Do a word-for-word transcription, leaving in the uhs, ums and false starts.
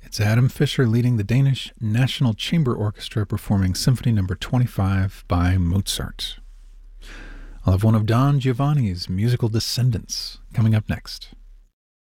It's Adam Fischer leading the Danish National Chamber Orchestra performing Symphony Number twenty-five by Mozart. I'll have one of Don Giovanni's musical descendants coming up next.